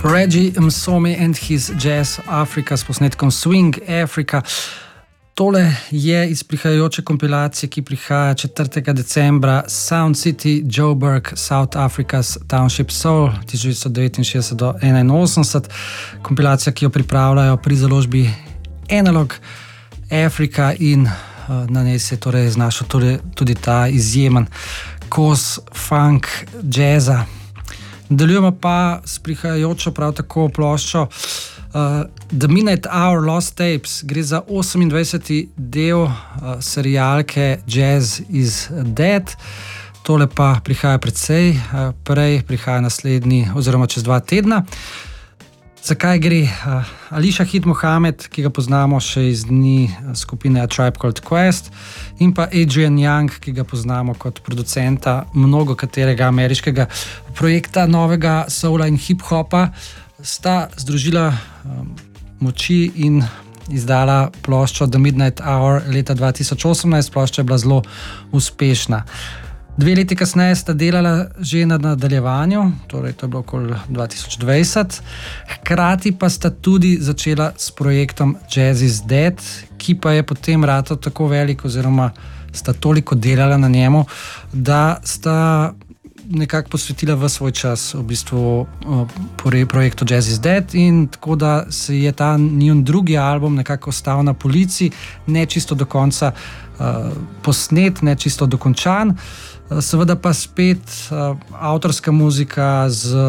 Reggie Msomi and his Jazz Africa s posnetkom Swing Africa. Tole je iz prihajajoče kompilacije, ki prihaja 4. decembra, Sound City, Joburg, South Africa's Township Soul 1969 do 1981. Kompilacija, ki jo pripravljajo pri založbi Analog Africa in na njej se je torej znašel tudi ta izjemen kos funk jazza. Nadaljujemo pa s prihajajočo prav tako ploščo The Midnight Hour Lost Tapes. Gre za 28. del serialke Jazz is Dead. Tole pa prihaja precej prej, prihaja naslednji oziroma čez 2 tedna. Zakaj gre? Ali Shaheed Mohamed, ki ga poznamo še iz dni skupine A Tribe Called Quest, in pa Adrian Young, ki ga poznamo kot producenta mnogo katerega ameriškega projekta novega soula in hip-hopa, sta združila moči in izdala ploščo The Midnight Hour leta 2018. Plošča je bila zelo uspešna. 2 leti kasneje sta delala že na nadaljevanju, torej to je bilo okoli 2020. Hkrati pa sta tudi začela s projektom Jazz is Dead, ki pa je potem ratal tako velik oziroma sta toliko delala na njemu, da sta nekako posvetila v svoj čas v bistvu projektu Jazz is Dead, in tako da se je ta njun drugi album nekako ostal na polici, ne čisto do konca posnet, ne čisto dokončan. Seveda pa spet avtorska muzika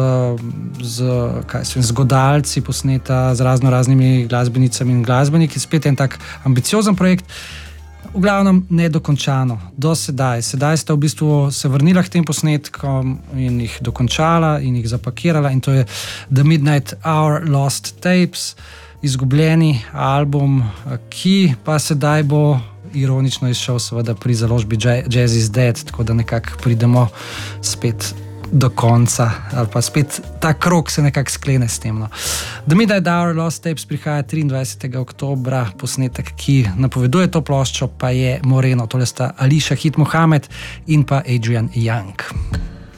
z godalci posneta, z raznimi glasbenicami in glasbeniki, spet en tak ambiciozen projekt, v glavnem nedokončano do sedaj. Sedaj sta v bistvu se vrnila k tem posnetkom in jih dokončala in jih zapakirala, in to je The Midnight Hour Lost Tapes, izgubljeni album, ki pa sedaj bo ironično izšel seveda pri založbi Jazz is Dead, tako da nekako pridemo spet do konca, ali pa spet ta krog se nekako sklene s tem. No. The Midnight Hour Lost Tapes prihaja 23. oktobra, posnetek, ki napoveduje to ploščo, pa je Moreno. Tole sta Ali Shaheed Mohamed in pa Adrian Young.